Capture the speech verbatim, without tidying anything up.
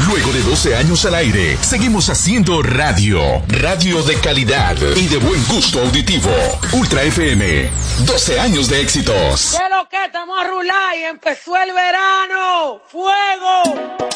Luego de doce años al aire, seguimos haciendo radio. Radio de calidad y de buen gusto auditivo. Ultra F M. doce años de éxitos. ¿Qué es lo que estamos a rular y empezó el verano? ¡Fuego!